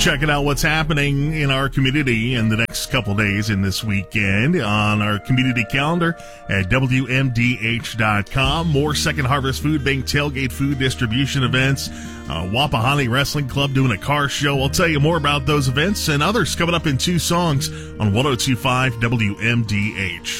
checking out what's happening in our community in the next couple days and this weekend on our community calendar at WMDH.com. More Second Harvest Food Bank tailgate food distribution events. Wapahani Wrestling Club doing a car show. I'll tell you more about those events and others coming up in 2 songs on 102.5 WMDH.